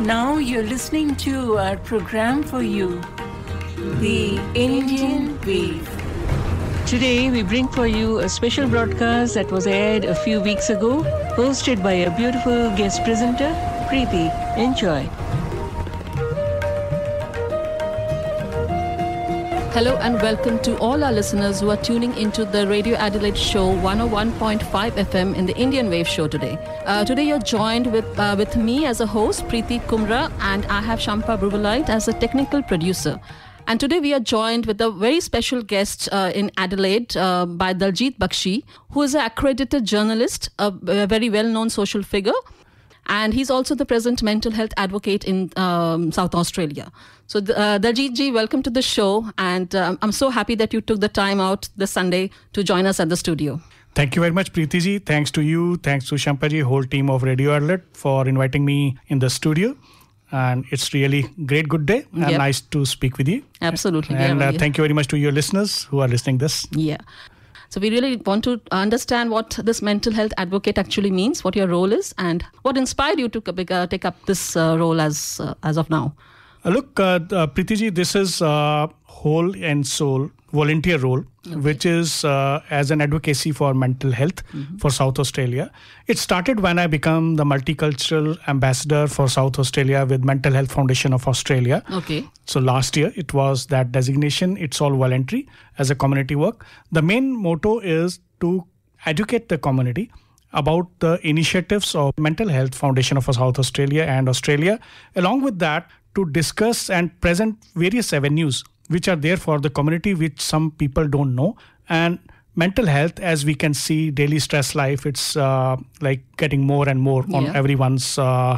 Now you're listening to our program for you, The Indian Wave. Today we bring for you a special broadcast that was aired a few weeks ago, hosted by a beautiful guest presenter, Preeti. Enjoy. Hello and welcome to all our listeners who are tuning into the Radio Adelaide show 101.5 FM in the Indian Wave show today. Today you're joined with me as a host, Preeti Kumra, and I have Shampa Brubalite as a technical producer. And today we are joined with a very special guest in Adelaide by Daljit Bakshi, who is an accredited journalist, a very well-known social figure. And he's also the present mental health advocate in South Australia. So Daljit ji, welcome to the show. And I'm so happy that you took the time out this Sunday to join us at the studio. Thank you very much, Preeti ji. Thanks to you. Thanks to Shampa ji, whole team of Radio Adelaide for inviting me in the studio. And it's really great, good day and nice to speak with you. Absolutely. And thank you very much to your listeners who are listening this. Yeah. So we really want to understand what this mental health advocate actually means, what your role is, and what inspired you to take up this role as of now. Look, Preeti ji, this is whole and soul volunteer role, which is as an advocacy for mental health for South Australia. It started when I became the multicultural ambassador for South Australia with Mental Health Foundation of Australia. Okay. So last year it was that designation. It's all voluntary as a community work. The main motto is to educate the community about the initiatives of Mental Health Foundation of South Australia and Australia. Along with that, to discuss and present various avenues which are there for the community, which some people don't know. And mental health, as we can see, daily stress life, it's like getting more and more on everyone's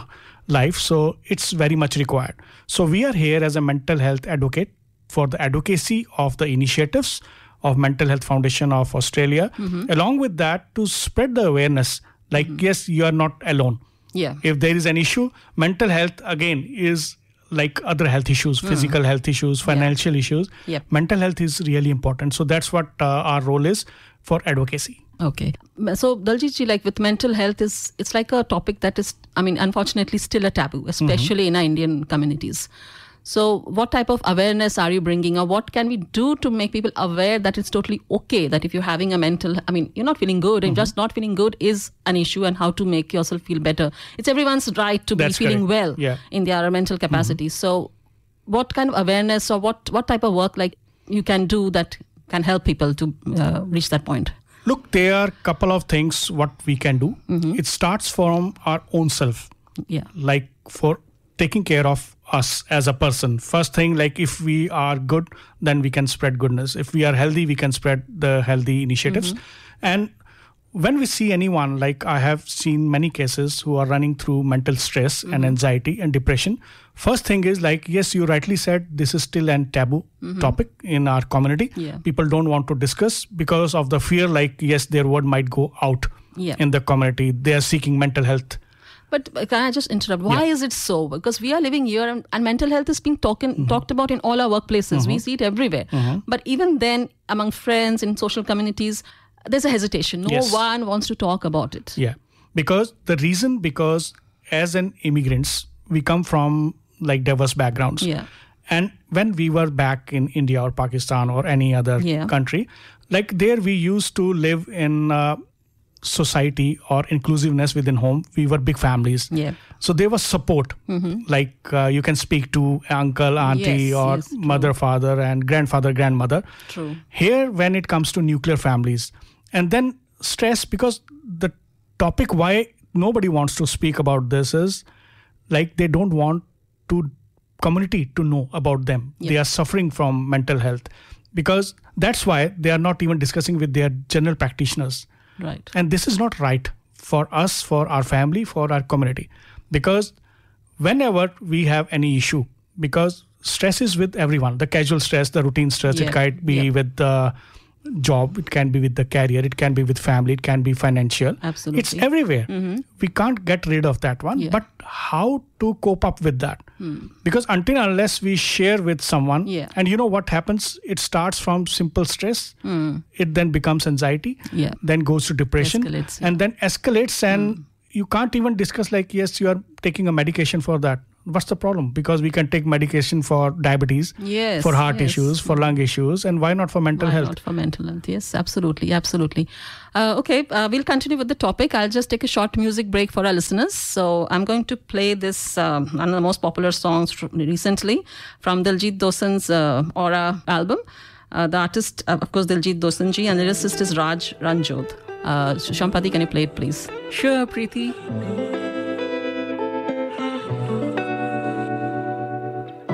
life. So it's very much required. So we are here as a mental health advocate for the advocacy of the initiatives of Mental Health Foundation of Australia. Along with that, to spread the awareness, like, yes, you are not alone. Yeah. If there is an issue, mental health, again, is like other health issues, physical health issues, financial issues. Mental health is really important. So that's what our role is for advocacy. Okay. So Daljit ji, like with mental health, it's like a topic that is, unfortunately still a taboo, especially in our Indian communities. So what type of awareness are you bringing, or what can we do to make people aware that it's totally okay, that if you're having a you're not feeling good, and just not feeling good is an issue, and how to make yourself feel better. It's everyone's right to be feeling well in their mental capacity. So what kind of awareness, or what type of work like you can do that can help people to reach that point? Look, there are a couple of things what we can do. It starts from our own self. Yeah. Like for taking care of us as a person. First thing, like if we are good, then we can spread goodness. If we are healthy, we can spread the healthy initiatives. And when we see anyone, like I have seen many cases who are running through mental stress and anxiety and depression. First thing is like, yes, you rightly said, this is still a taboo topic in our community. People don't want to discuss because of the fear, like, yes, their word might go out in the community. They are seeking mental health. But can I just interrupt? Why is it so? Because we are living here, and mental health is being talked about in all our workplaces. We see it everywhere. But even then, among friends, in social communities, there's a hesitation. No one wants to talk about it. Yeah. Because as an immigrants, we come from like diverse backgrounds. Yeah. And when we were back in India or Pakistan or any other country, like there we used to live in society or inclusiveness within home. We were big families. So there was support. Like you can speak to uncle, auntie or mother, father and grandfather, grandmother. True. Here when it comes to nuclear families, and then stress, because the topic why nobody wants to speak about this is like they don't want to community to know about them. They are suffering from mental health, because that's why they are not even discussing with their general practitioners. Right. And this is not right for us, for our family, for our community. Because whenever we have any issue, because stress is with everyone, the casual stress, the routine stress, it might be with the job, it can be with the career, it can be with family, it can be financial. Absolutely. It's everywhere. We can't get rid of that one. But how to cope up with that? Because until unless we share with someone, and you know what happens, it starts from simple stress, it then becomes anxiety, then goes to depression, escalates, and then escalates, and you can't even discuss like, yes, you are taking a medication for that. What's the problem? Because we can take medication for diabetes, Yes, for heart yes. issues, for lung issues, and why not for mental Why health? not for mental health? Yes, absolutely, absolutely. Okay, we'll continue with the topic. I'll just take a short music break for our listeners. So I'm going to play this one of the most popular songs recently from Diljit Dosanjh's Aura album. The artist, of course, Diljit Dosanjh, and the lyricist is Raj Ranjod. Shampati, can you play it, please? Sure, Preeti.